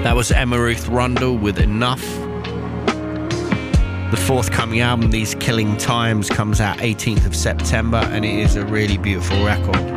That was Emma Ruth Rundle with Enough. The forthcoming album, These Killing Times, comes out 18th of September, and it is a really beautiful record.